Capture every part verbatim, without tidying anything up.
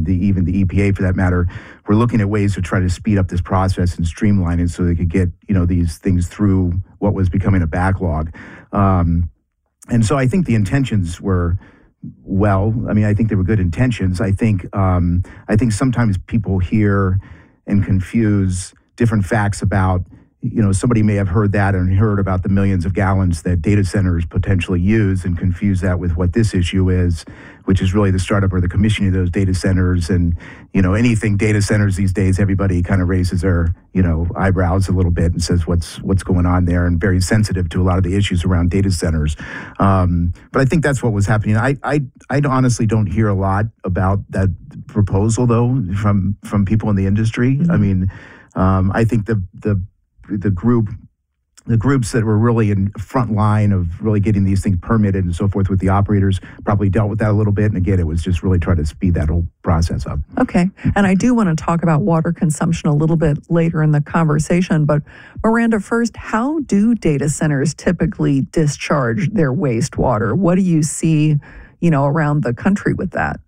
and the even the E P A for that matter, were looking at ways to try to speed up this process and streamline it so they could get, you know, these things through what was becoming a backlog. Um, and so I think the intentions were well. I mean, I think they were good intentions. I think um, I think sometimes people hear and confuse different facts about, you know, somebody may have heard that and heard about the millions of gallons that data centers potentially use and confuse that with what this issue is, which is really the startup or the commissioning of those data centers. And, you know, anything data centers these days, everybody kind of raises their, you know, eyebrows a little bit and says what's what's going on there, and very sensitive to a lot of the issues around data centers. Um, but I think that's what was happening. I, I, I honestly don't hear a lot about that proposal, though, from, from people in the industry. Mm-hmm. I mean, um, I think the the the group, the groups that were really in front line of really getting these things permitted and so forth with the operators probably dealt with that a little bit. And again, it was just really trying to speed that whole process up. Okay. And I do want to talk about water consumption a little bit later in the conversation. But Miranda, first, how do data centers typically discharge their wastewater? What do you see, you know, around the country with that?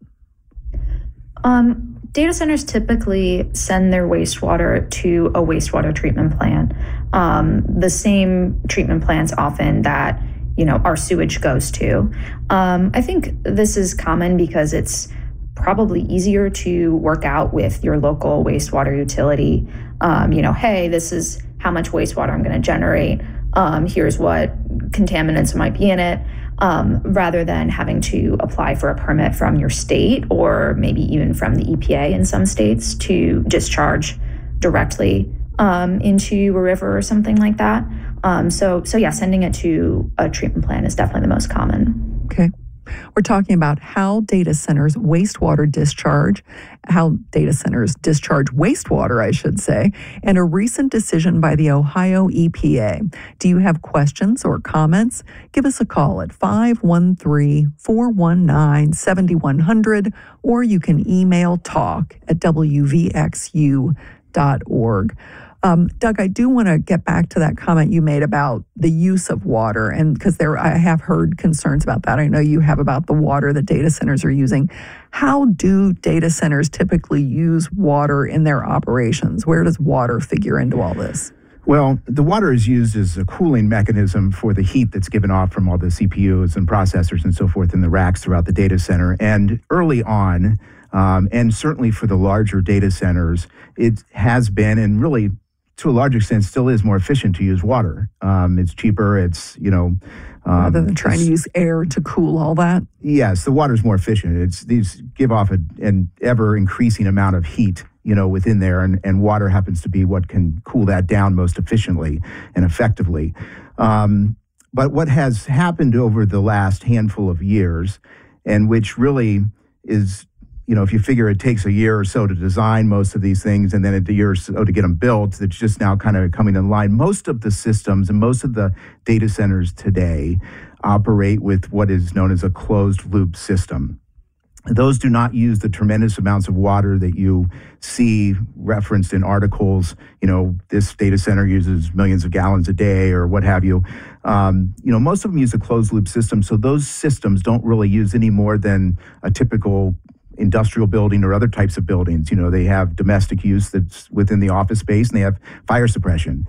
Um, Data centers typically send their wastewater to a wastewater treatment plant. Um, the same treatment plants often that, you know, our sewage goes to. Um, I think this is common because it's probably easier to work out with your local wastewater utility. Um, you know, hey, this is how much wastewater I'm going to generate. Um, here's what contaminants might be in it. Um, rather than having to apply for a permit from your state or maybe even from the E P A in some states to discharge directly um, into a river or something like that. Um, so, so yeah, sending it to a treatment plant is definitely the most common. Okay. We're talking about how data centers wastewater discharge, how data centers discharge wastewater, I should say, and a recent decision by the Ohio E P A. Do you have questions or comments? Give us a call at five one three, four one nine, seven one zero zero, or you can email talk at w v x u dot org. Um, Doug, I do want to get back to that comment you made about the use of water, and because there, I have heard concerns about that. I know you have about the water that data centers are using. How do data centers typically use water in their operations? Where does water figure into all this? Well, the water is used as a cooling mechanism for the heat that's given off from all the C P Us and processors and so forth in the racks throughout the data center. And early on, um, and certainly for the larger data centers, it has been, and really to a large extent still is, more efficient to use water. Um, it's cheaper. It's, you know, um, rather than trying to use air to cool all that. Yes, the water is more efficient. It's these give off a, an ever increasing amount of heat, you know, within there, and, and water happens to be what can cool that down most efficiently and effectively. Um, but what has happened over the last handful of years, and which really is, you know, if you figure it takes a year or so to design most of these things and then a year or so to get them built, it's just now kind of coming in line. Most of the systems and most of the data centers today operate with what is known as a closed loop system. Those do not use the tremendous amounts of water that you see referenced in articles. You know, this data center uses millions of gallons a day or what have you. Um, you know, most of them use a closed loop system. So those systems don't really use any more than a typical industrial building or other types of buildings. You know, they have domestic use that's within the office space, and they have fire suppression.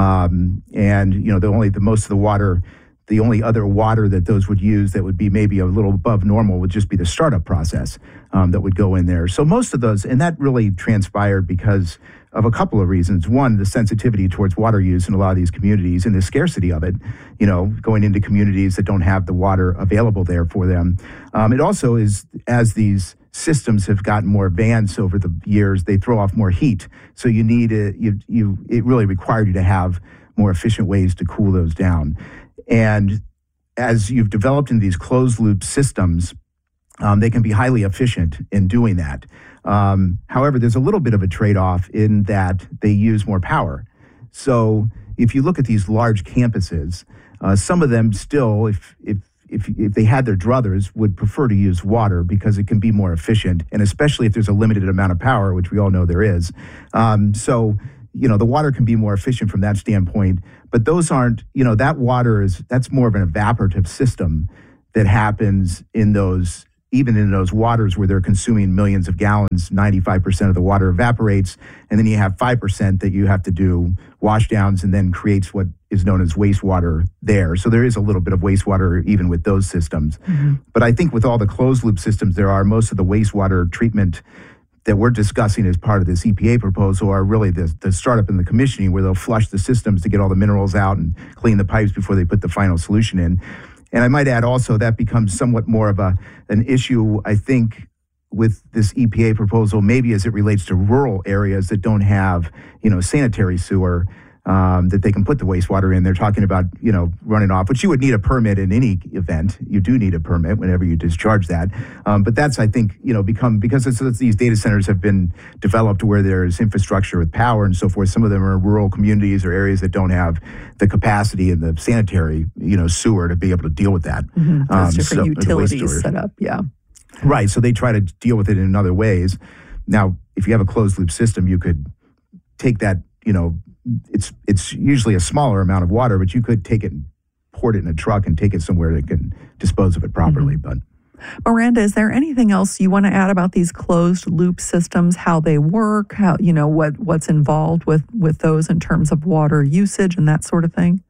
Um, and, you know, the only, the most of the water, the only other water that those would use that would be maybe a little above normal would just be the startup process um, that would go in there. So most of those, and that really transpired because of a couple of reasons. One, the sensitivity towards water use in a lot of these communities and the scarcity of it, you know, going into communities that don't have the water available there for them. Um, it also is, as these systems have gotten more advanced over the years, they throw off more heat. So you need a, you, you, it really required you to have more efficient ways to cool those down. And as you've developed in these closed loop systems, um, they can be highly efficient in doing that. Um, however, there's a little bit of a trade-off in that they use more power. So if you look at these large campuses, uh, some of them still, if, if If, if they had their druthers, would prefer to use water because it can be more efficient, and especially if there's a limited amount of power, which we all know there is. Um, so, you know, the water can be more efficient from that standpoint, but those aren't, you know, that water is, that's more of an evaporative system that happens in those even in those waters where they're consuming millions of gallons, ninety-five percent of the water evaporates. And then you have five percent that you have to do washdowns and then creates what is known as wastewater there. So there is a little bit of wastewater even with those systems. Mm-hmm. But I think with all the closed loop systems there are, most of the wastewater treatment that we're discussing as part of this E P A proposal are really the, the startup and the commissioning, where they'll flush the systems to get all the minerals out and clean the pipes before they put the final solution in. And I might add also that becomes somewhat more of a an issue, I think, with this E P A proposal, maybe as it relates to rural areas that don't have, you know, sanitary sewer, um, that they can put the wastewater in. They're talking about, you know, running off, which you would need a permit in any event. You do need a permit whenever you discharge that. Um, but that's, I think, you know, become, because it's, it's, these data centers have been developed where there's infrastructure with power and so forth. Some of them are rural communities or areas that don't have the capacity and the sanitary, you know, sewer to be able to deal with that. Mm-hmm. Those um, different so, utilities set up, yeah. Right, so they try to deal with it in other ways. Now, if you have a closed loop system, you could take that, you know, it's it's usually a smaller amount of water, but you could take it and pour it in a truck and take it somewhere that can dispose of it properly. Mm-hmm. But Miranda, is there anything else you want to add about these closed loop systems, how they work, how, you know, what what's involved with, with those in terms of water usage and that sort of thing?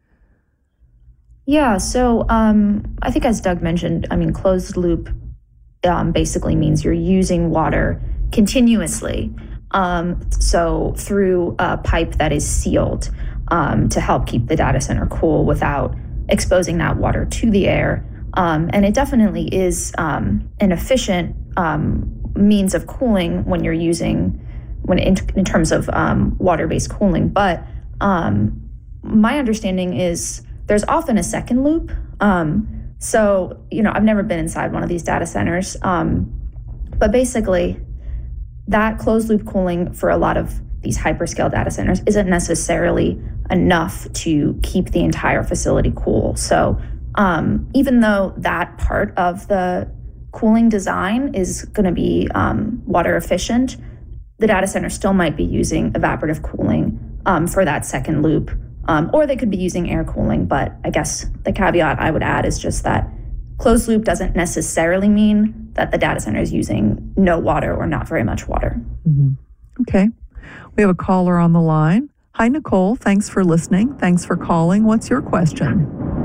Yeah, so um, I think as Doug mentioned, I mean, closed loop um, basically means you're using water continuously. Um, so through a pipe that is sealed um, to help keep the data center cool without exposing that water to the air. Um, and it definitely is um, an efficient um, means of cooling when you're using, when in, in terms of um, water-based cooling. But um, my understanding is there's often a second loop. Um, so, you know, I've never been inside one of these data centers, um, but basically, that closed loop cooling for a lot of these hyperscale data centers isn't necessarily enough to keep the entire facility cool. So um, even though that part of the cooling design is going to be um, water efficient, the data center still might be using evaporative cooling um, for that second loop, um, or they could be using air cooling. But I guess the caveat I would add is just that closed loop doesn't necessarily mean that the data center is using no water or not very much water. Mm-hmm. Okay. We have a caller on the line. Hi, Nicole. Thanks for listening. Thanks for calling. What's your question?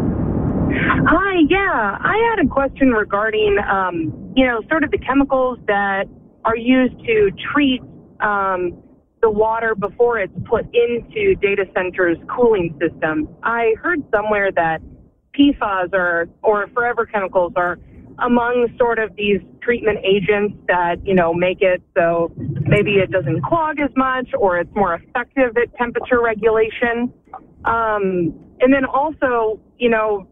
Hi, yeah. I had a question regarding, um, you know, sort of the chemicals that are used to treat um, the water before it's put into data centers' cooling system. I heard somewhere that P FAS or, or forever chemicals are among sort of these treatment agents that, you know, make it so maybe it doesn't clog as much or it's more effective at temperature regulation. Um, and then also, you know,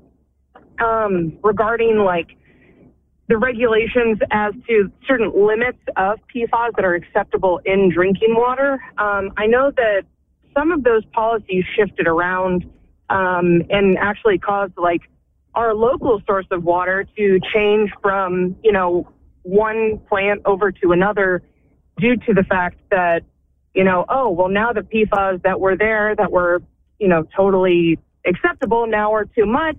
um, regarding like the regulations as to certain limits of P FAS that are acceptable in drinking water. Um, I know that some of those policies shifted around um, and actually caused like our local source of water to change from, you know, one plant over to another due to the fact that, you know, oh, well, now the P FAS that were there that were, you know, totally acceptable now are too much.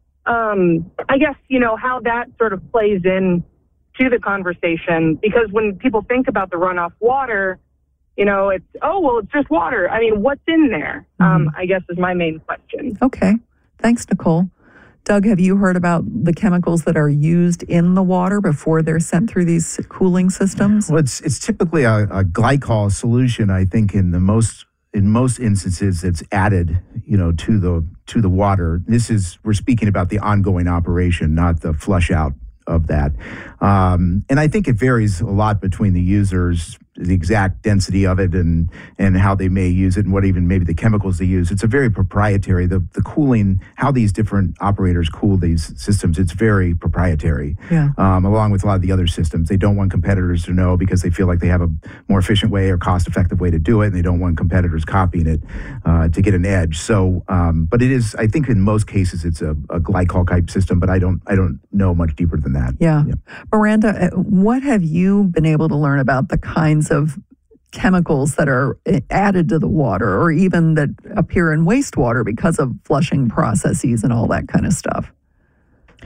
Um, I guess, you know, how that sort of plays in to the conversation, because when people think about the runoff water, you know, it's, oh, well, it's just water. I mean, what's in there? Mm-hmm. Um, I guess is my main question. Okay. Thanks, Nicole. Doug, have you heard about the chemicals that are used in the water before they're sent through these cooling systems? Well, it's it's typically a, a glycol solution. I think in the most in most instances, it's added, you know, to the to the water. This is we're speaking about the ongoing operation, not the flush out of that. Um, and I think it varies a lot between the users, the exact density of it and and how they may use it and what even maybe the chemicals they use. It's a very proprietary, the, the cooling, how these different operators cool these systems, it's very proprietary, yeah. um, along with a lot of the other systems. They don't want competitors to know because they feel like they have a more efficient way or cost-effective way to do it, and they don't want competitors copying it uh, to get an edge. So, um, but it is, I think in most cases, it's a, a glycol type system, but I don't, I don't know much deeper than that. Yeah. yeah. Miranda, what have you been able to learn about the kinds of chemicals that are added to the water or even that appear in wastewater because of flushing processes and all that kind of stuff?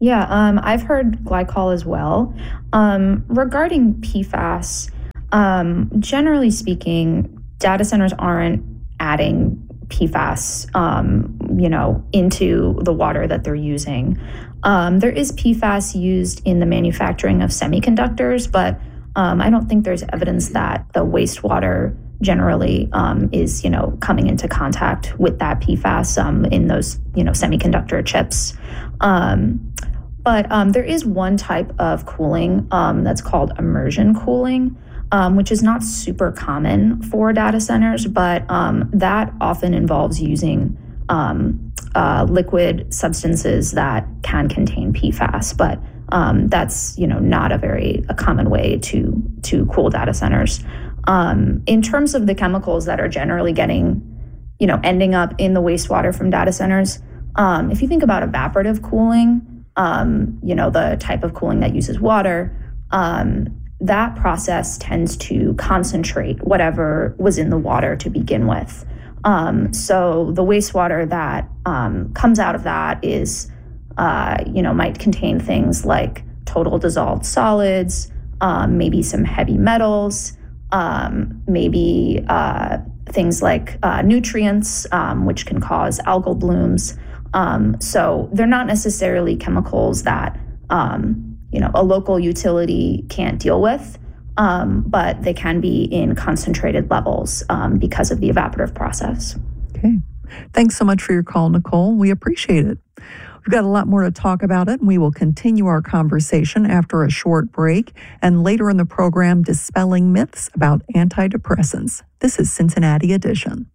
Yeah, um, I've heard glycol as well. Um, regarding P FAS, um, generally speaking, data centers aren't adding P FAS, um, you know, into the water that they're using. Um, there is P FAS used in the manufacturing of semiconductors, but um, I don't think there's evidence that the wastewater generally um, is, you know, coming into contact with that P FAS um, in those, you know, semiconductor chips. Um, but um, there is one type of cooling um, that's called immersion cooling, um, which is not super common for data centers, but um, that often involves using um, uh, liquid substances that can contain P FAS. But um, that's, you know, not a very a common way to to cool data centers. Um, in terms of the chemicals that are generally getting, you know, ending up in the wastewater from data centers, um, if you think about evaporative cooling, um, you know, the type of cooling that uses water, um, that process tends to concentrate whatever was in the water to begin with. Um, so the wastewater that um, comes out of that is, uh, you know, might contain things like total dissolved solids, um, maybe some heavy metals, Um, maybe uh, things like uh, nutrients, um, which can cause algal blooms. Um, so they're not necessarily chemicals that, um, you know, a local utility can't deal with, um, but they can be in concentrated levels um, because of the evaporative process. Okay. Thanks so much for your call, Nicole. We appreciate it. We've got a lot more to talk about it, and we will continue our conversation after a short break and later in the program, dispelling myths about antidepressants. This is Cincinnati Edition.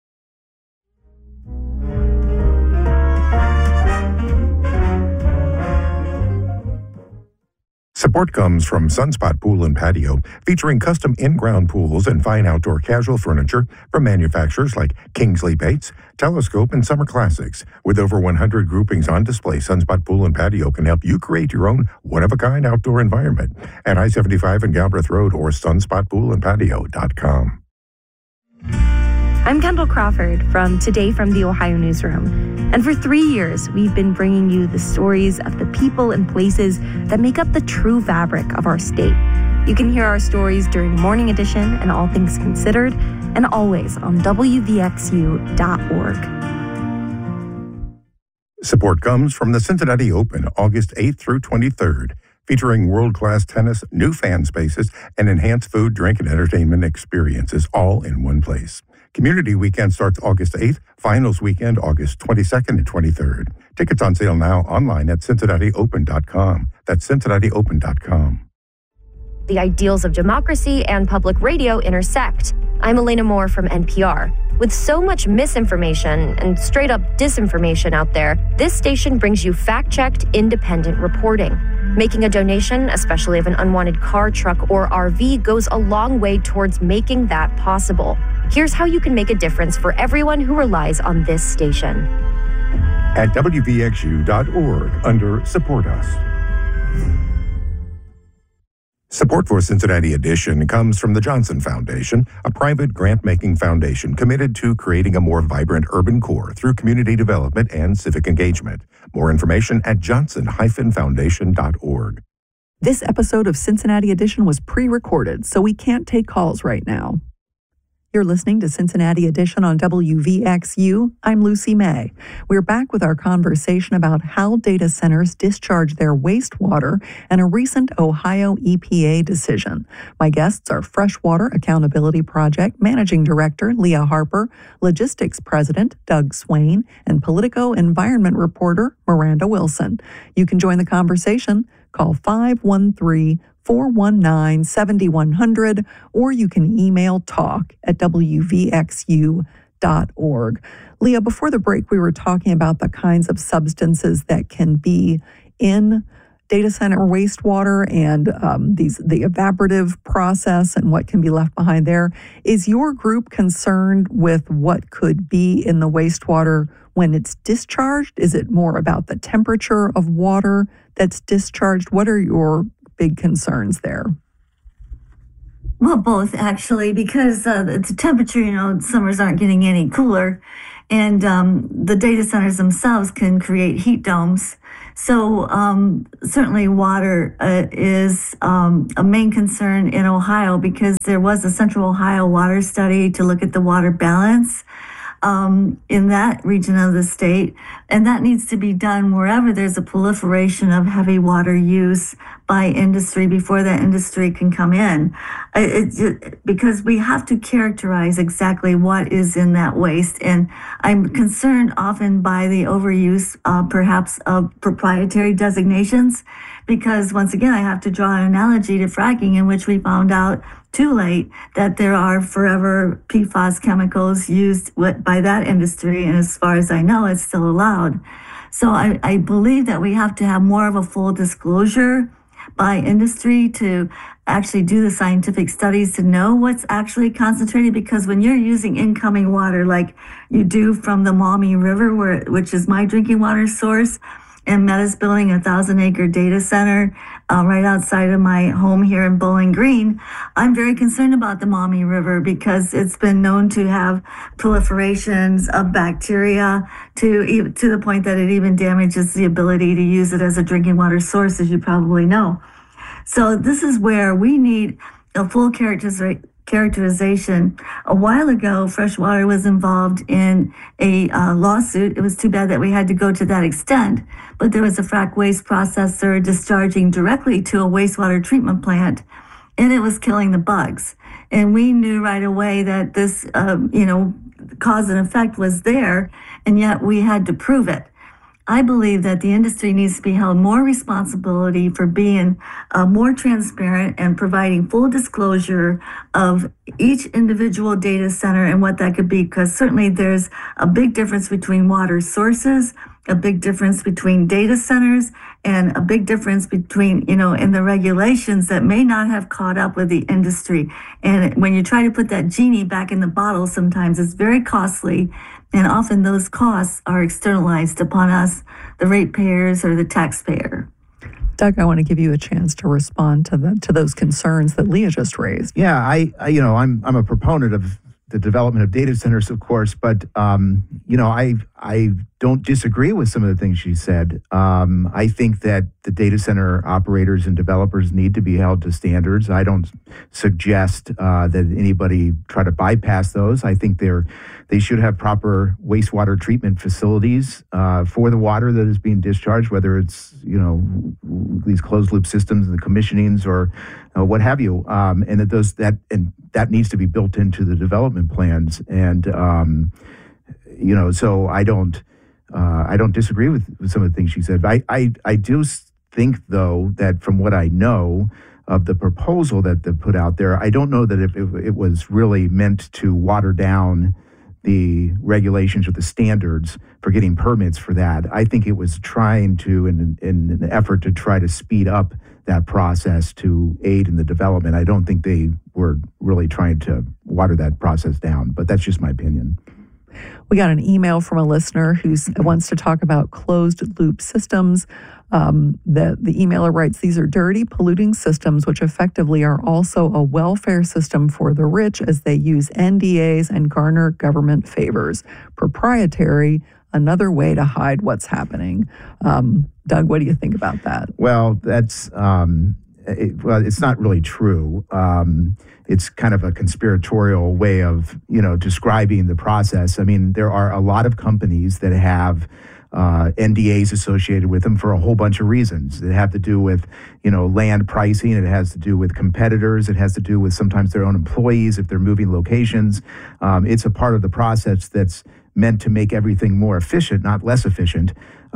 Support comes from Sunspot Pool and Patio, featuring custom in-ground pools and fine outdoor casual furniture from manufacturers like Kingsley Bates, Telescope, and Summer Classics. With over one hundred groupings on display, Sunspot Pool and Patio can help you create your own one-of-a-kind outdoor environment at I seventy-five and Galbraith Road or sunspot pool and patio dot com. I'm Kendall Crawford from Today from the Ohio Newsroom. And for three years, we've been bringing you the stories of the people and places that make up the true fabric of our state. You can hear our stories during Morning Edition and All Things Considered, and always on W V X U dot org. Support comes from the Cincinnati Open, August eighth through twenty-third, featuring world-class tennis, new fan spaces, and enhanced food, drink, and entertainment experiences all in one place. Community Weekend starts August eighth, Finals Weekend August twenty-second and twenty-third. Tickets on sale now online at cincinnati open dot com. That's cincinnati open dot com. The ideals of democracy and public radio intersect. I'm Elena Moore from N P R. With so much misinformation and straight-up disinformation out there, this station brings you fact-checked, independent reporting. Making a donation, especially of an unwanted car, truck, or R V, goes a long way towards making that possible. Here's how you can make a difference for everyone who relies on this station. At W V X U dot org under Support Us. Support for Cincinnati Edition comes from the Johnson Foundation, a private grant-making foundation committed to creating a more vibrant urban core through community development and civic engagement. More information at johnson dash foundation dot org. This episode of Cincinnati Edition was pre-recorded, so we can't take calls right now. You're listening to Cincinnati Edition on W V X U. I'm Lucy May. We're back with our conversation about how data centers discharge their wastewater and a recent Ohio E P A decision. My guests are Freshwater Accountability Project Managing Director Leah Harper, Logistics President Doug Swain, and Politico Environment Reporter Miranda Wilson. You can join the conversation. Call five one three, four one nine, seven one zero zero, or you can email talk at W V X U dot org. Leah, before the break, we were talking about the kinds of substances that can be in data center wastewater and um, these the evaporative process and what can be left behind there. Is your group concerned with what could be in the wastewater when it's discharged? Is it more about the temperature of water that's discharged? What are your big concerns there? Well, both actually, because uh, the temperature, you know, summers aren't getting any cooler, and um, the data centers themselves can create heat domes. So um, certainly water uh, is um, a main concern in Ohio because there was a Central Ohio water study to look at the water balance um, in that region of the state. And that needs to be done wherever there's a proliferation of heavy water use by industry before that industry can come in. It, it, because we have to characterize exactly what is in that waste. And I'm concerned often by the overuse, uh, perhaps, of proprietary designations, because once again, I have to draw an analogy to fracking, in which we found out too late that there are forever P FAS chemicals used by that industry. And as far as I know, it's still allowed. So I, I believe that we have to have more of a full disclosure by industry to actually do the scientific studies to know what's actually concentrated, because when you're using incoming water like you do from the Maumee River, where which is my drinking water source, and Meta's building a thousand acre data center uh, right outside of my home here in Bowling Green, I'm very concerned about the Maumee River because it's been known to have proliferations of bacteria to to the point that it even damages the ability to use it as a drinking water source, as you probably know. So this is where we need a full characterization. characterization. A while ago, Freshwater was involved in a uh, lawsuit. It was too bad that we had to go to that extent, but there was a frac waste processor discharging directly to a wastewater treatment plant, and it was killing the bugs. And we knew right away that this, um, you know, cause and effect was there, and yet we had to prove it. I believe that the industry needs to be held more responsibility for being uh, more transparent and providing full disclosure of each individual data center and what that could be, because certainly there's a big difference between water sources, a big difference between data centers, and a big difference between, you know, in the regulations that may not have caught up with the industry. And when you try to put that genie back in the bottle, sometimes it's very costly. And often those costs are externalized upon us, the ratepayers or the taxpayer. Doug, I want to give you a chance to respond to the, to those concerns that Leah just raised. Yeah, I, I you know, I'm I'm a proponent of the development of data centers, of course, but um, you know, I I don't disagree with some of the things she said. Um, I think that the data center operators and developers need to be held to standards. I don't suggest uh, that anybody try to bypass those. I think they're they should have proper wastewater treatment facilities uh, for the water that is being discharged, whether it's, you know, these closed loop systems and the commissionings or uh, what have you, um, and that those that and that needs to be built into the development plans. And um, you know, so I don't uh, I don't disagree with, with some of the things she said. I I, I do think, though, that from what I know of the proposal that they put out there, I don't know that if it, it was really meant to water down the regulations or the standards for getting permits for that. I think it was trying to, in, in an effort to try to speed up that process to aid in the development. I don't think they were really trying to water that process down, but that's just my opinion. We got an email from a listener who wants to talk about closed loop systems. Um, the, the emailer writes, these are dirty, polluting systems, which effectively are also a welfare system for the rich as they use N D As and garner government favors. Proprietary, another way to hide what's happening. Um, Doug, what do you think about that? Well, that's, um, it, well, it's not really true. Um, it's kind of a conspiratorial way of, you know, describing the process. I mean, there are a lot of companies that have Uh, N D As associated with them for a whole bunch of reasons. They have to do with, you know, land pricing. It has to do with competitors. It has to do with sometimes their own employees if they're moving locations. Um, it's a part of the process that's meant to make everything more efficient, not less efficient.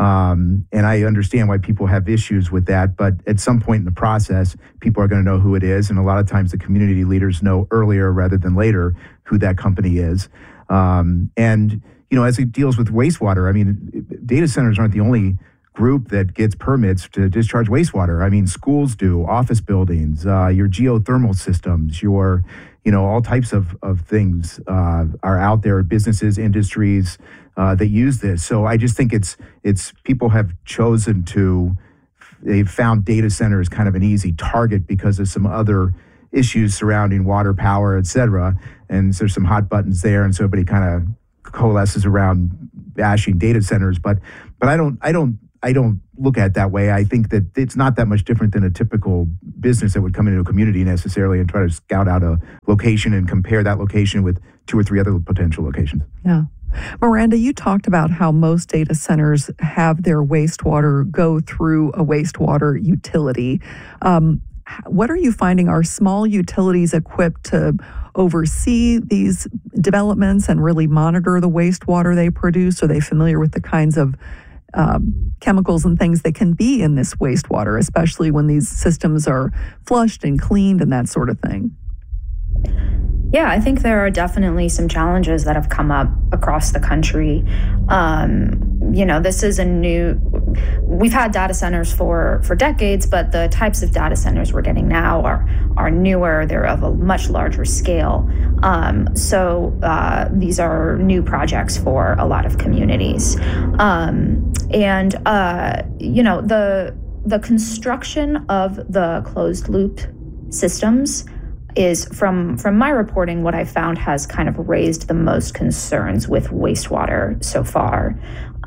Um, and I understand why people have issues with that. But at some point in the process, people are going to know who it is. And a lot of times the community leaders know earlier rather than later who that company is. Um, and You know, as it deals with wastewater, I mean, data centers aren't the only group that gets permits to discharge wastewater. I mean, schools do, office buildings, uh, your geothermal systems, your, you know, all types of, of things uh, are out there, businesses, industries uh, that use this. So I just think it's, it's people have chosen to, they've found data centers kind of an easy target because of some other issues surrounding water, power, et cetera. And so there's some hot buttons there, and so everybody kind of coalesces around bashing data centers, but but I don't I don't I don't look at it that way. I think that it's not that much different than a typical business that would come into a community necessarily and try to scout out a location and compare that location with two or three other potential locations. Yeah. Miranda, you talked about how most data centers have their wastewater go through a wastewater utility. Um, what are you finding? Are small utilities equipped to oversee these developments and really monitor the wastewater they produce? Are they familiar with the kinds of um, chemicals and things that can be in this wastewater, especially when these systems are flushed and cleaned and that sort of thing? Yeah, I think there are definitely some challenges that have come up across the country. Um, you know, this is a new, we've had data centers for, for decades, but the types of data centers we're getting now are, are newer. They're of a much larger scale. Um, so uh, these are new projects for a lot of communities. Um, and, uh, you know, the, the construction of the closed loop systems is from from my reporting, what I found has kind of raised the most concerns with wastewater so far.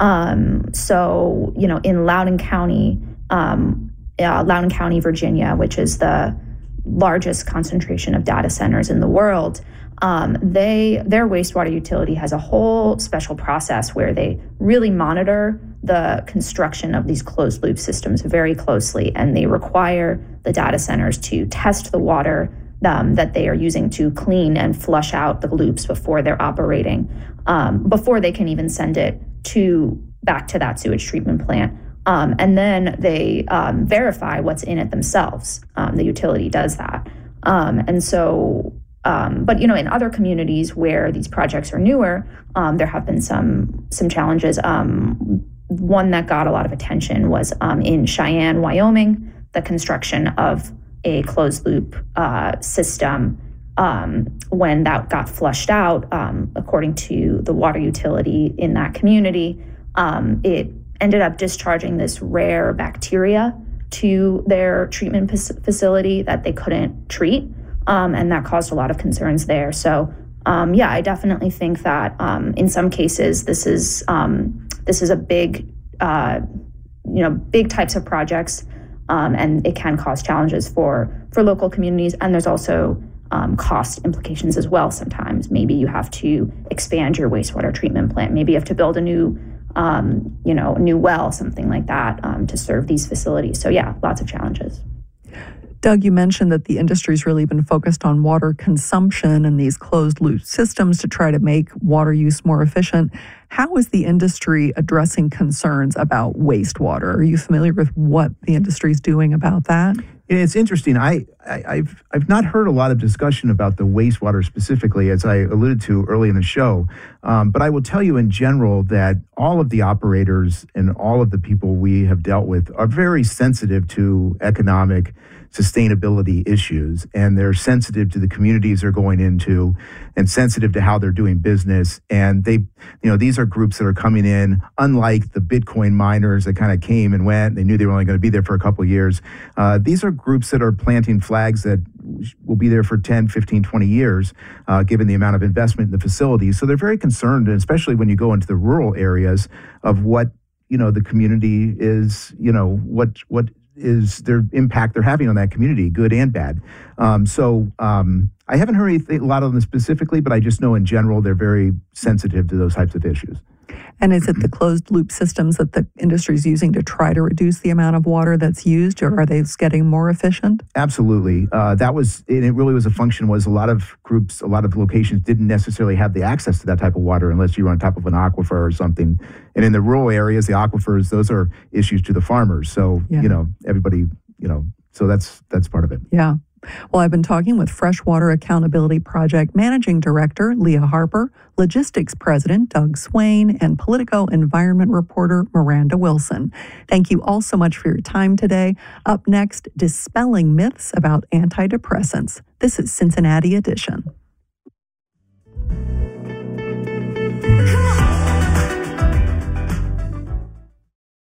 Um, so, you know, in Loudoun County, um, uh, Loudoun County, Virginia, which is the largest concentration of data centers in the world, um, they their wastewater utility has a whole special process where they really monitor the construction of these closed loop systems very closely, and they require the data centers to test the water Um, that they are using to clean and flush out the loops before they're operating, um, before they can even send it to back to that sewage treatment plant. Um, and then they um, verify what's in it themselves. Um, the utility does that. Um, and so, um, but you know, in other communities where these projects are newer, um, there have been some some challenges. Um, one that got a lot of attention was um, in Cheyenne, Wyoming, the construction of a closed loop uh, system. Um, when that got flushed out, um, according to the water utility in that community, um, it ended up discharging this rare bacteria to their treatment facility that they couldn't treat, um, and that caused a lot of concerns there. So, um, yeah, I definitely think that um, in some cases this is um, this is a big, uh, you know, big types of projects. Um, and it can cause challenges for, for local communities. And there's also um, cost implications as well sometimes. Maybe you have to expand your wastewater treatment plant. Maybe you have to build a new, um, you know, a new well, something like that, um, to serve these facilities. So yeah, lots of challenges. Doug, you mentioned that the industry's really been focused on water consumption and these closed loop systems to try to make water use more efficient. How is the industry addressing concerns about wastewater? Are you familiar with what the industry is doing about that? It's interesting. I, I, I've I've not heard a lot of discussion about the wastewater specifically, as I alluded to early in the show. Um, but I will tell you in general that all of the operators and all of the people we have dealt with are very sensitive to economic sustainability issues, and they're sensitive to the communities they're going into and sensitive to how they're doing business. And they, you know, these are groups that are coming in, unlike the Bitcoin miners that kind of came and went. They knew they were only going to be there for a couple of years. Uh, these are groups that are planting flags that will be there for ten, fifteen, twenty years, uh, given the amount of investment in the facilities. So they're very concerned, and especially when you go into the rural areas, of what, you know, the community is, you know, what, what, is their impact they're having on that community, good and bad. Um, so um, I haven't heard anything, a lot of them specifically, but I just know in general they're very sensitive to those types of issues. And is it the closed loop systems that the industry is using to try to reduce the amount of water that's used, or are they getting more efficient? Absolutely. Uh, that was, and it really was a function, was a lot of groups, a lot of locations didn't necessarily have the access to that type of water unless you were on top of an aquifer or something. And in the rural areas, the aquifers, those are issues to the farmers. So, yeah. you know, everybody, you know, so that's that's part of it. Yeah. Well, I've been talking with Freshwater Accountability Project Managing Director Leah Harper, Logistics President Doug Swain, and Politico Environment Reporter Miranda Wilson. Thank you all so much for your time today. Up next, dispelling myths about antidepressants. This is Cincinnati Edition.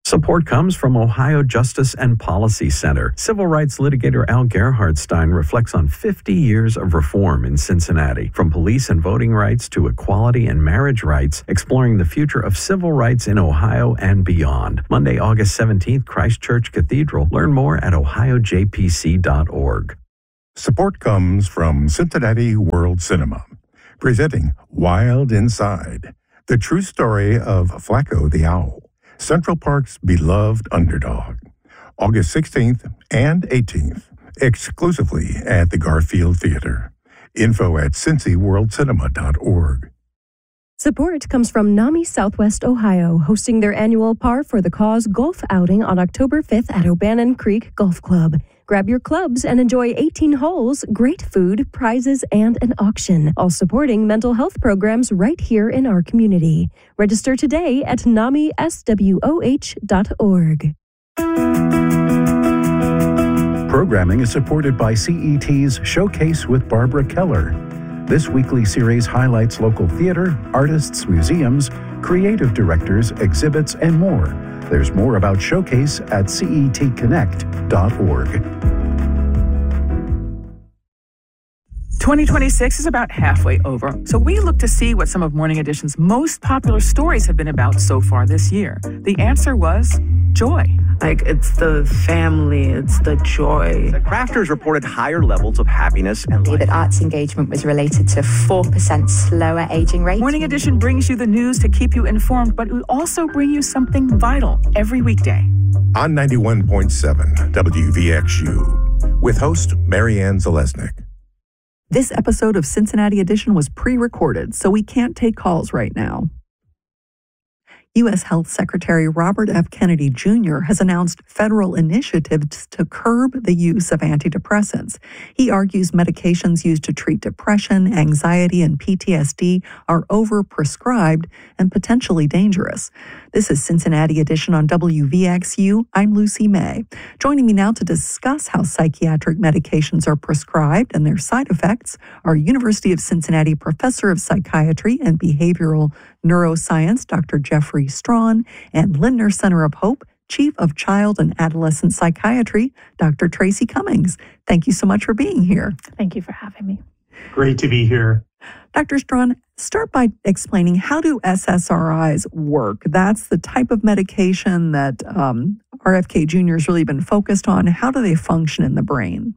Support comes from Ohio Justice and Policy Center. Civil rights litigator Al Gerhardstein reflects on fifty years of reform in Cincinnati, from police and voting rights to equality and marriage rights, exploring the future of civil rights in Ohio and beyond. Monday, August seventeenth, Christchurch Cathedral. Learn more at ohio j p c dot org. Support comes from Cincinnati World Cinema, presenting Wild Inside, the true story of Flacco the Owl, Central Park's beloved underdog. August sixteenth and eighteenth, exclusively at the Garfield Theater. Info at cincy world cinema dot org. Support comes from NAMI Southwest Ohio, hosting their annual Par for the Cause golf outing on October fifth at O'Bannon Creek Golf Club. Grab your clubs and enjoy eighteen holes, great food, prizes, and an auction, all supporting mental health programs right here in our community. Register today at nami s w o h dot org. Programming is supported by C E T's Showcase with Barbara Keller. This weekly series highlights local theater, artists, museums, creative directors, exhibits, and more. There's more about Showcase at c e t connect dot org. twenty twenty-six is about halfway over, so we look to see what some of Morning Edition's most popular stories have been about so far this year. The answer was joy. Like, it's the family, it's the joy. The crafters reported higher levels of happiness and life. That arts engagement was related to four percent slower aging rate. Morning Edition brings you the news to keep you informed, but we also bring you something vital every weekday. On ninety-one point seven W V X U, with host Marianne Zalesnik. This episode of Cincinnati Edition was pre-recorded, so we can't take calls right now. U S Health Secretary Robert F. Kennedy Junior has announced federal initiatives to curb the use of antidepressants. He argues medications used to treat depression, anxiety, and P T S D are overprescribed and potentially dangerous. This is Cincinnati Edition on W V X U. I'm Lucy May. Joining me now to discuss how psychiatric medications are prescribed and their side effects are University of Cincinnati Professor of Psychiatry and Behavioral Neuroscience, Doctor Jeffrey Strawn, and Lindner Center of Hope, Chief of Child and Adolescent Psychiatry, Doctor Tracy Cummings. Thank you so much for being here. Thank you for having me. Great to be here. Doctor Strawn, start by explaining, how do S S R Is work? That's the type of medication that um, R F K Junior has really been focused on. How do they function in the brain?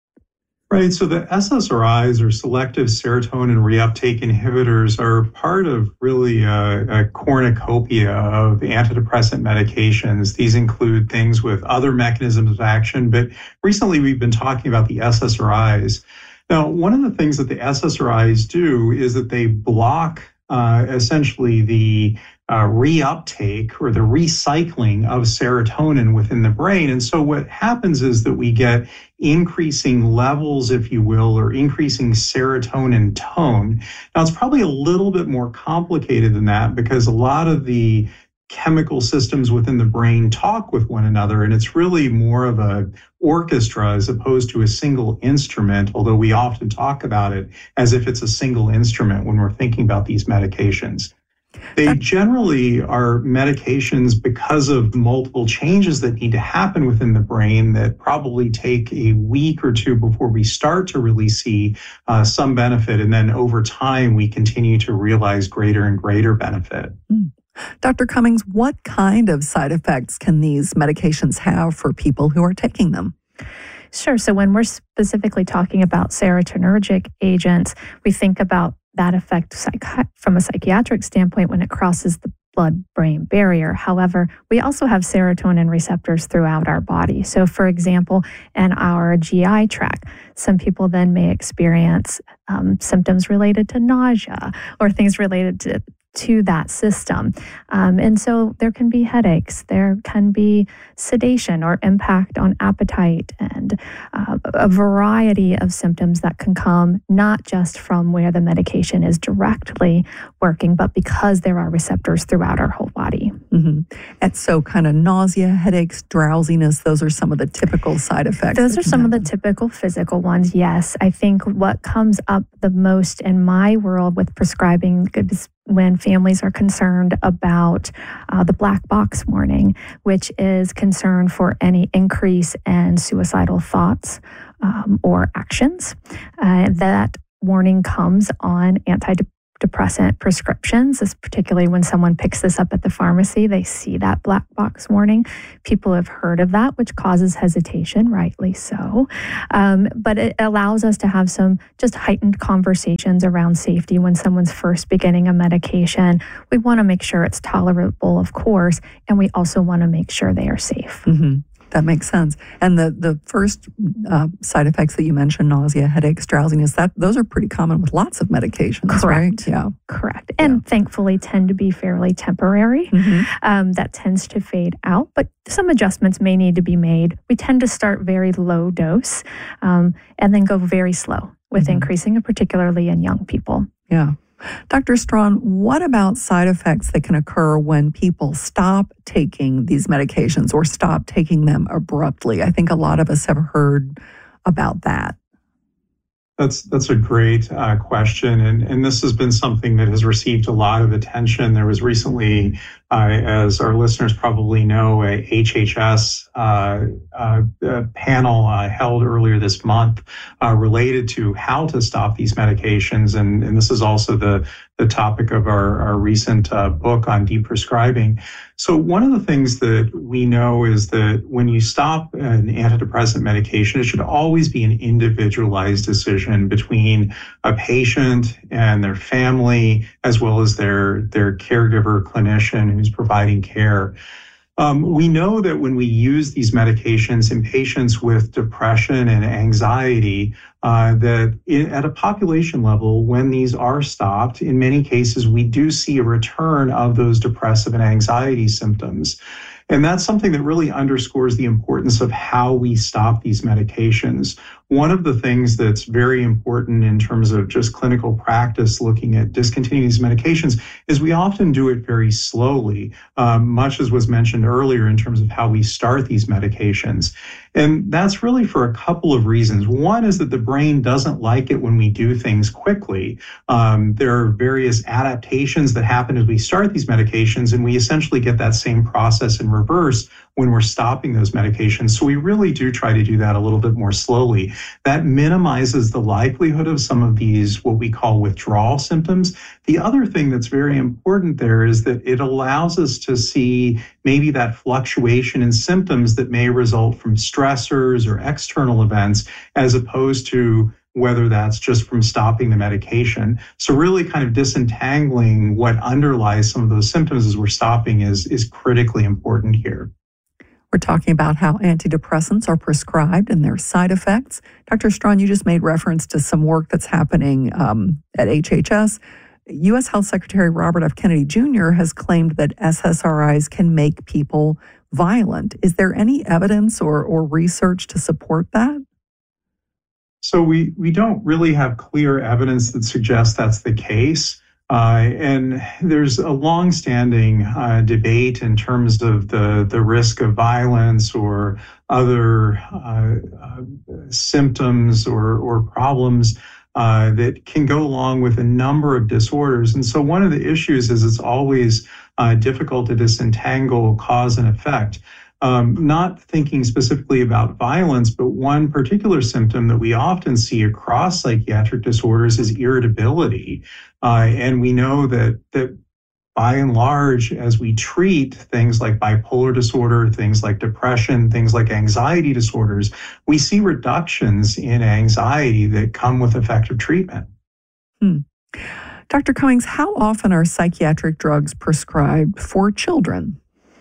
Right, so the S S R Is, or selective serotonin reuptake inhibitors, are part of really a, a cornucopia of antidepressant medications. These include things with other mechanisms of action, but recently we've been talking about the S S R Is. Now, one of the things that the S S R Is do is that they block uh, essentially the uh, reuptake or the recycling of serotonin within the brain. And so what happens is that we get increasing levels, if you will, or increasing serotonin tone. Now, it's probably a little bit more complicated than that, because a lot of the chemical systems within the brain talk with one another, and it's really more of a orchestra as opposed to a single instrument, although we often talk about it as if it's a single instrument when we're thinking about these medications. They generally are medications because of multiple changes that need to happen within the brain that probably take a week or two before we start to really see uh, some benefit. And then over time, we continue to realize greater and greater benefit. Mm. Doctor Cummings, what kind of side effects can these medications have for people who are taking them? Sure. So when we're specifically talking about serotonergic agents, we think about that effect psychi- from a psychiatric standpoint when it crosses the blood-brain barrier. However, we also have serotonin receptors throughout our body. So for example, in our G I tract, some people then may experience um, symptoms related to nausea or things related to to that system. Um, and so there can be headaches, there can be sedation or impact on appetite, and uh, a variety of symptoms that can come not just from where the medication is directly working, but because there are receptors throughout our whole body. Mm-hmm. And so kind of nausea, headaches, drowsiness, those are some of the typical side effects. Those are some happen. of the typical physical ones, yes. I think what comes up the most in my world with prescribing is when families are concerned about uh, the black box warning, which is concern for any increase in suicidal thoughts um, or actions. Uh, that warning comes on antidepressant depressant prescriptions, is particularly when someone picks this up at the pharmacy, they see that black box warning. People have heard of that, which causes hesitation, rightly so. Um, but it allows us to have some just heightened conversations around safety when someone's first beginning a medication. We want to make sure it's tolerable, of course, and we also want to make sure they are safe. Mm-hmm. That makes sense. And the the first uh, side effects that you mentioned, nausea, headaches, drowsiness, that those are pretty common with lots of medications, Correct. right? Yeah. Correct. And yeah. thankfully tend to be fairly temporary. Mm-hmm. Um, that tends to fade out, but some adjustments may need to be made. We tend to start very low dose um, and then go very slow with mm-hmm. increasing, particularly in young people. Yeah. Doctor Strawn, what about side effects that can occur when people stop taking these medications or stop taking them abruptly? I think a lot of us have heard about that. That's that's a great uh, question, and and this has been something that has received a lot of attention. There was recently, uh, as our listeners probably know, a H H S uh, uh, panel uh, held earlier this month uh, related to how to stop these medications, and and this is also the the topic of our our recent uh, book on deprescribing. So one of the things that we know is that when you stop an antidepressant medication, it should always be an individualized decision between a patient and their family, as well as their, their caregiver clinician who's providing care. Um, we know that when we use these medications in patients with depression and anxiety, uh, that in, at a population level, when these are stopped, in many cases, we do see a return of those depressive and anxiety symptoms. And that's something that really underscores the importance of how we stop these medications. One of the things that's very important in terms of just clinical practice looking at discontinuing these medications is we often do it very slowly, um, much as was mentioned earlier in terms of how we start these medications. And that's really for a couple of reasons. One is that the brain doesn't like it when we do things quickly. Um, there are various adaptations that happen as we start these medications, and we essentially get that same process in reverse when we're stopping those medications. So we really do try to do that a little bit more slowly. That minimizes the likelihood of some of these, what we call withdrawal symptoms. The other thing that's very important there is that it allows us to see maybe that fluctuation in symptoms that may result from stressors or external events, as opposed to whether that's just from stopping the medication. So really kind of disentangling what underlies some of those symptoms as we're stopping is, is critically important here. We're talking about how antidepressants are prescribed and their side effects. Doctor Strawn, you just made reference to some work that's happening um, at H H S. U S Health Secretary Robert F. Kennedy Junior has claimed that S S R Is can make people violent. Is there any evidence or, or research to support that? So we, we don't really have clear evidence that suggests that's the case. Uh, and there's a longstanding uh, debate in terms of the, the risk of violence or other uh, uh, symptoms or, or problems uh, that can go along with a number of disorders. And so one of the issues is it's always uh, difficult to disentangle cause and effect. Um, not thinking specifically about violence, but one particular symptom that we often see across psychiatric disorders is irritability. Uh, and we know that, that by and large, as we treat things like bipolar disorder, things like depression, things like anxiety disorders, we see reductions in anxiety that come with effective treatment. Hmm. Doctor Cummings, how often are psychiatric drugs prescribed for children?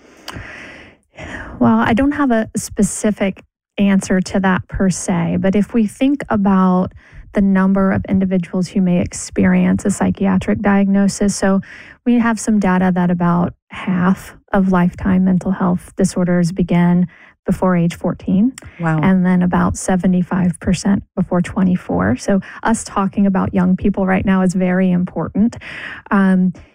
Well, I don't have a specific answer to that per se, but if we think about the number of individuals who may experience a psychiatric diagnosis, so we have some data that about half of lifetime mental health disorders begin before age fourteen. Wow. And then about seventy-five percent before twenty-four. So us talking about young people right now is very important. Um,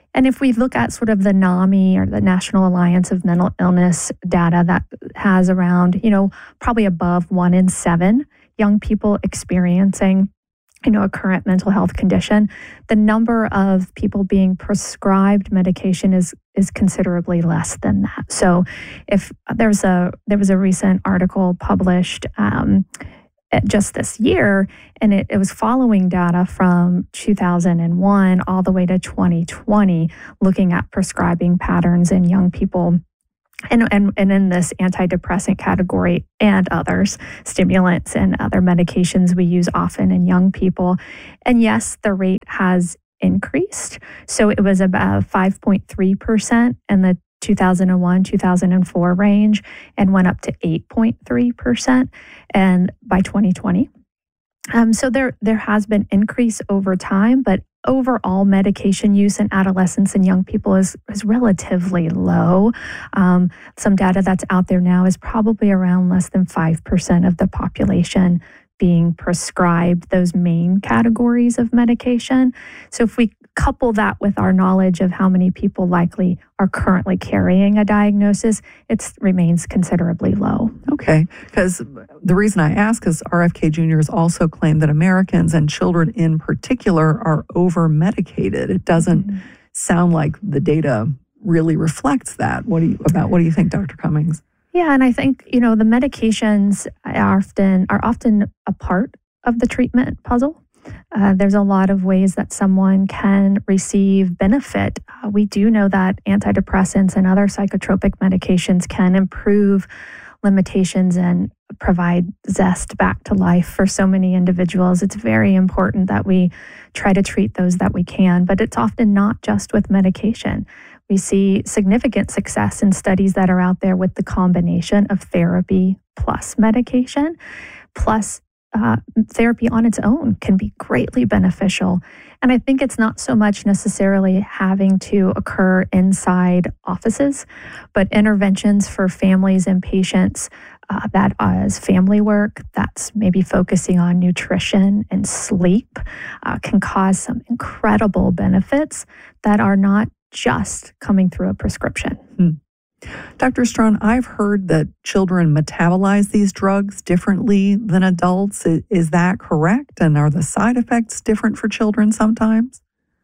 And if we look at sort of the NAMI or the National Alliance of Mental Illness data that has around, you know, probably above one in seven young people experiencing, you know, a current mental health condition, the number of people being prescribed medication is is considerably less than that. So if there's a there was a recent article published um, just this year, and it, it was following data from two thousand one all the way to twenty twenty, looking at prescribing patterns in young people. And, and and in this antidepressant category and others, stimulants and other medications we use often in young people. And yes, the rate has increased. So it was about five point three percent in the two thousand one, two thousand four range and went up to eight point three percent and by twenty twenty. Um, so there there has been increase over time, but overall medication use in adolescents and young people is, is relatively low. Um, some data that's out there now is probably around less than five percent of the population being prescribed those main categories of medication. So if we couple that with our knowledge of how many people likely are currently carrying a diagnosis, it remains considerably low. Okay, because the reason I ask is R F K Juniors also claim that Americans and children in particular are over-medicated. It doesn't mm-hmm. sound like the data really reflects that. What do you about? What do you think, Doctor Cummings? Yeah, and I think, you know, the medications are often are often a part of the treatment puzzle. Uh, there's a lot of ways that someone can receive benefit. Uh, we do know that antidepressants and other psychotropic medications can improve limitations and provide zest back to life for so many individuals. It's very important that we try to treat those that we can, but it's often not just with medication. We see significant success in studies that are out there with the combination of therapy plus medication, plus uh, therapy on its own can be greatly beneficial. And I think it's not so much necessarily having to occur inside offices, but interventions for families and patients uh, that is family work, that's maybe focusing on nutrition and sleep, uh, can cause some incredible benefits that are not just coming through a prescription. Hmm. Doctor Strawn, I've heard that children metabolize these drugs differently than adults. Is that correct? And are the side effects different for children sometimes?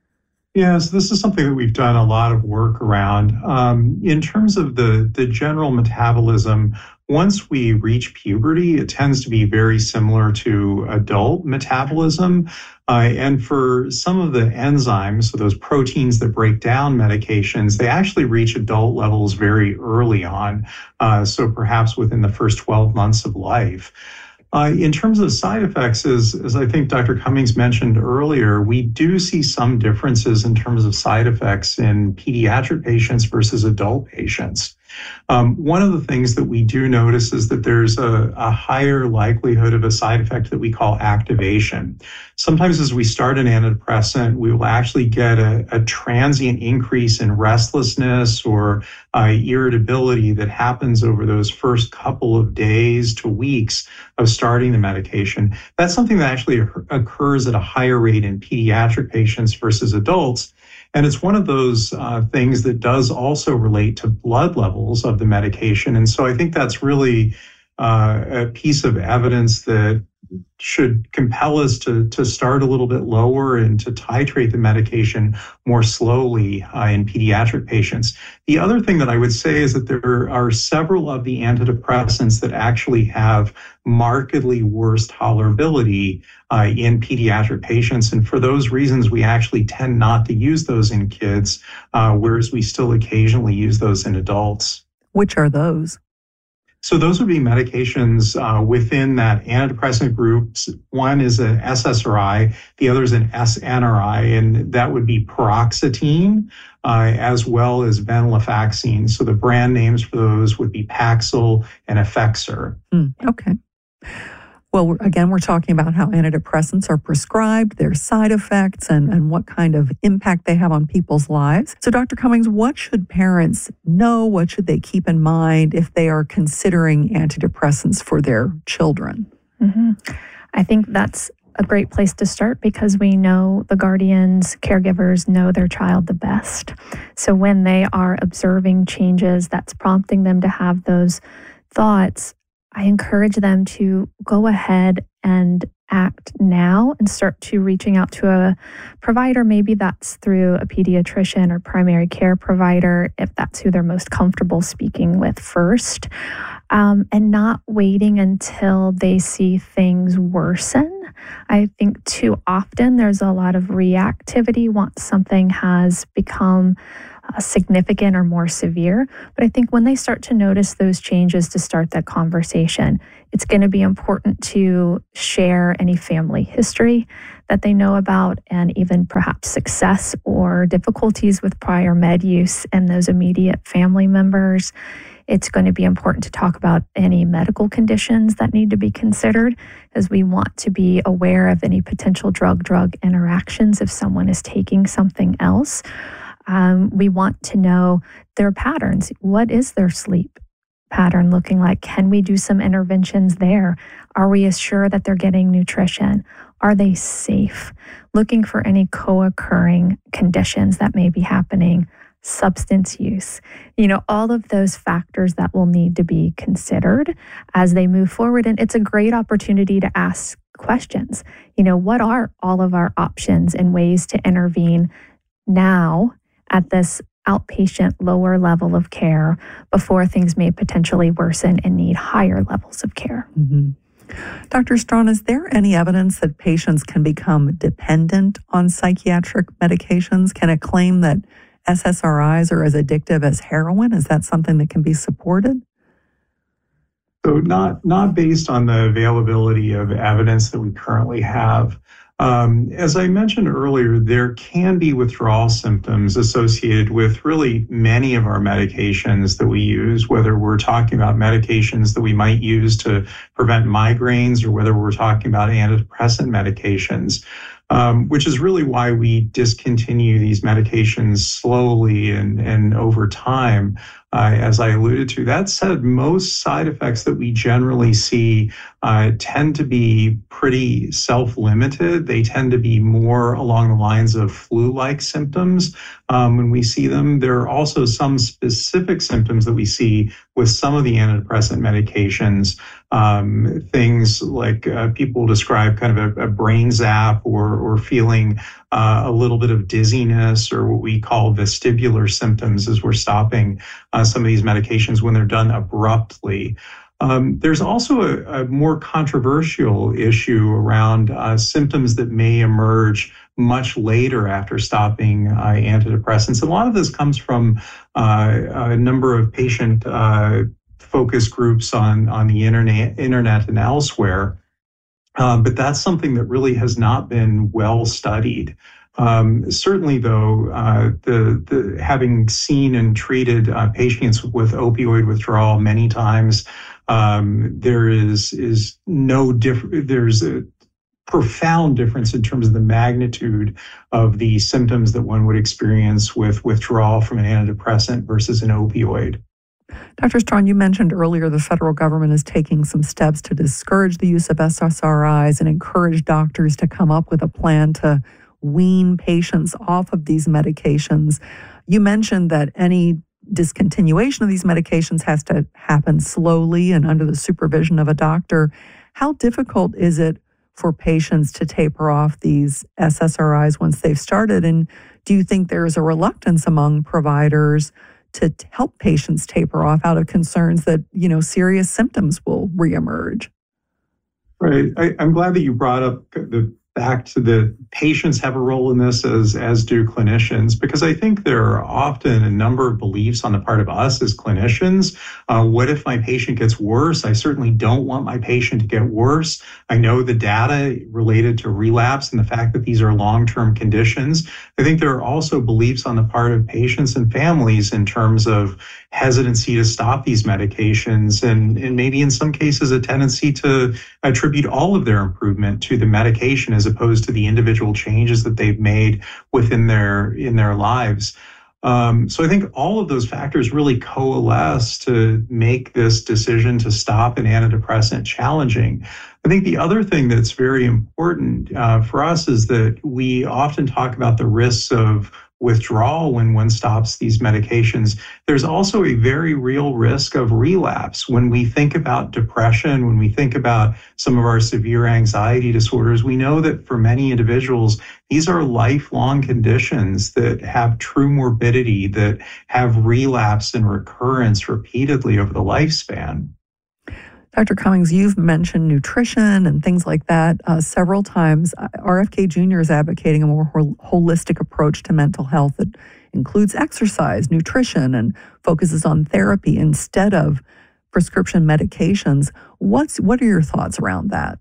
Yes, this is something that we've done a lot of work around. Um, in terms of the, the general metabolism, once we reach puberty, it tends to be very similar to adult metabolism. Uh, and for some of the enzymes, so those proteins that break down medications, they actually reach adult levels very early on. Uh, so perhaps within the first twelve months of life. Uh, in terms of side effects, as, as I think Doctor Cummings mentioned earlier, we do see some differences in terms of side effects in pediatric patients versus adult patients. Um, one of the things that we do notice is that there's a, a higher likelihood of a side effect that we call activation. Sometimes as we start an antidepressant, we will actually get a, a transient increase in restlessness or uh, irritability that happens over those first couple of days to weeks of starting the medication. That's something that actually occurs at a higher rate in pediatric patients versus adults. And it's one of those uh, things that does also relate to blood levels of the medication. And so I think that's really uh, a piece of evidence that should compel us to, to start a little bit lower and to titrate the medication more slowly uh, in pediatric patients. The other thing that I would say is that there are several of the antidepressants that actually have markedly worse tolerability uh, in pediatric patients. And for those reasons, we actually tend not to use those in kids, uh, whereas we still occasionally use those in adults. Which are those? So those would be medications uh, within that antidepressant group. One is an S S R I, the other is an S N R I, and that would be paroxetine uh, as well as venlafaxine. So the brand names for those would be Paxil and Effexor. Mm, okay. Well, again, we're talking about how antidepressants are prescribed, their side effects, and, and what kind of impact they have on people's lives. So, Doctor Cummings, what should parents know? What should they keep in mind if they are considering antidepressants for their children? Mm-hmm. I think that's a great place to start because we know the guardians, caregivers know their child the best. So when they are observing changes that's prompting them to have those thoughts, I encourage them to go ahead and act now and start to reaching out to a provider. Maybe that's through a pediatrician or primary care provider, if that's who they're most comfortable speaking with first, um, and not waiting until they see things worsen. I think too often there's a lot of reactivity once something has become Uh, significant or more severe. But I think when they start to notice those changes to start that conversation, it's going to be important to share any family history that they know about and even perhaps success or difficulties with prior med use and those immediate family members. It's going to be important to talk about any medical conditions that need to be considered, as we want to be aware of any potential drug-drug interactions if someone is taking something else. Um, we want to know their patterns. What is their sleep pattern looking like? Can we do some interventions there? Are we sure that they're getting nutrition? Are they safe? Looking for any co-occurring conditions that may be happening. Substance use, you know, all of those factors that will need to be considered as they move forward. And it's a great opportunity to ask questions. You know, what are all of our options and ways to intervene now at this outpatient lower level of care before things may potentially worsen and need higher levels of care? Mm-hmm. Doctor Strawn, is there any evidence that patients can become dependent on psychiatric medications? Can it claim that S S R Is are as addictive as heroin? Is that something that can be supported? So not, not based on the availability of evidence that we currently have. Um, as I mentioned earlier, there can be withdrawal symptoms associated with really many of our medications that we use, whether we're talking about medications that we might use to prevent migraines or whether we're talking about antidepressant medications, um, which is really why we discontinue these medications slowly and, and over time. Uh, as I alluded to. That said, most side effects that we generally see uh, tend to be pretty self-limited. They tend to be more along the lines of flu-like symptoms um, when we see them. There are also some specific symptoms that we see with some of the antidepressant medications. Um, things like uh, people describe kind of a, a brain zap or, or feeling uh, a little bit of dizziness or what we call vestibular symptoms as we're stopping uh, some of these medications when they're done abruptly. Um, there's also a, a more controversial issue around uh, symptoms that may emerge much later after stopping uh, antidepressants. A lot of this comes from uh, a number of patient uh, focus groups on, on the internet, internet and elsewhere. Um, but that's something that really has not been well studied. Um, certainly, though, uh, the, the having seen and treated uh, patients with opioid withdrawal many times, um, there is is no different. There's a profound difference in terms of the magnitude of the symptoms that one would experience with withdrawal from an antidepressant versus an opioid. Doctor Strawn, you mentioned earlier the federal government is taking some steps to discourage the use of S S R Is and encourage doctors to come up with a plan to wean patients off of these medications. You mentioned that any discontinuation of these medications has to happen slowly and under the supervision of a doctor. How difficult is it for patients to taper off these S S R Is once they've started? And do you think there's a reluctance among providers to help patients taper off out of concerns that, you know, serious symptoms will reemerge? Right. I, I'm glad that you brought up the fact that patients have a role in this as, as do clinicians, because I think there are often a number of beliefs on the part of us as clinicians. Uh, what if my patient gets worse? I certainly don't want my patient to get worse. I know the data related to relapse and the fact that these are long-term conditions. I think there are also beliefs on the part of patients and families in terms of hesitancy to stop these medications and, and maybe in some cases a tendency to attribute all of their improvement to the medication as opposed to the individual changes that they've made within their in their lives. Um, so I think all of those factors really coalesce to make this decision to stop an antidepressant challenging. I think the other thing that's very important uh, for us is that we often talk about the risks of withdrawal when one stops these medications. There's also a very real risk of relapse. When we think about depression, when we think about some of our severe anxiety disorders, we know that for many individuals, these are lifelong conditions that have true morbidity, that have relapse and recurrence repeatedly over the lifespan. Doctor Cummings, you've mentioned nutrition and things like that uh, several times. R F K Junior is advocating a more hol- holistic approach to mental health that includes exercise, nutrition, and focuses on therapy instead of prescription medications. What's what are your thoughts around that?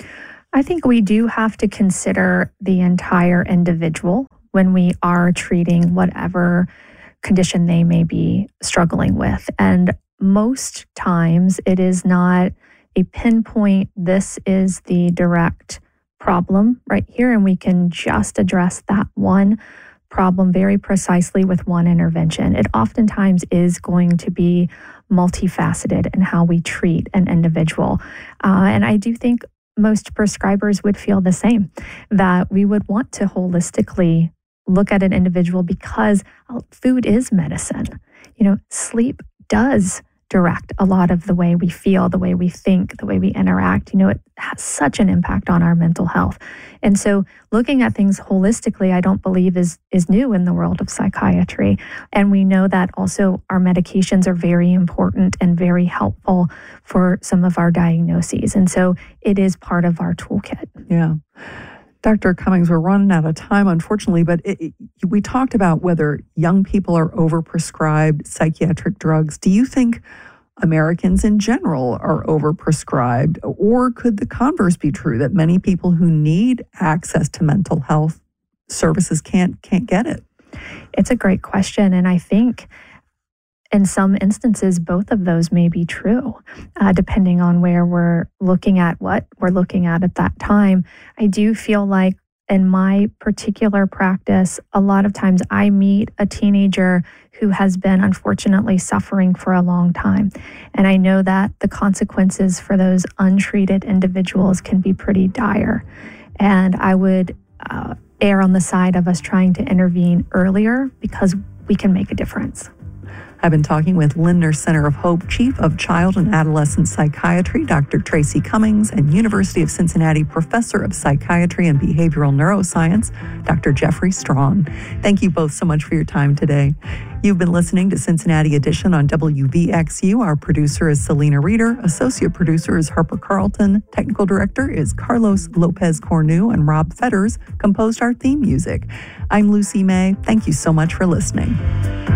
I think we do have to consider the entire individual when we are treating whatever condition they may be struggling with. And most times it is not a pinpoint, this is the direct problem right here, and we can just address that one problem very precisely with one intervention. It oftentimes is going to be multifaceted in how we treat an individual. Uh, and I do think most prescribers would feel the same, that we would want to holistically look at an individual because food is medicine. You know, sleep does direct a lot of the way we feel, the way we think, the way we interact. You know, it has such an impact on our mental health. And so looking at things holistically, I don't believe is is new in the world of psychiatry. And we know that also our medications are very important and very helpful for some of our diagnoses. And so it is part of our toolkit. Yeah. Doctor Cummings, we're running out of time, unfortunately, but it, it, we talked about whether young people are overprescribed psychiatric drugs. Do you think Americans in general are overprescribed, or could the converse be true, that many people who need access to mental health services can't can't get it? It's a great question, and I think in some instances, both of those may be true, uh, depending on where we're looking at, what we're looking at at that time. I do feel like in my particular practice, a lot of times I meet a teenager who has been unfortunately suffering for a long time. And I know that the consequences for those untreated individuals can be pretty dire. And I would uh, err on the side of us trying to intervene earlier because we can make a difference. I've been talking with Lindner Center of Hope Chief of Child and Adolescent Psychiatry, Doctor Tracy Cummings, and University of Cincinnati Professor of Psychiatry and Behavioral Neuroscience, Doctor Jeffrey Strong. Thank you both so much for your time today. You've been listening to Cincinnati Edition on W V X U. Our producer is Selena Reeder. Associate producer is Harper Carlton. Technical director is Carlos Lopez Cornu, and Rob Fetters composed our theme music. I'm Lucy May. Thank you so much for listening.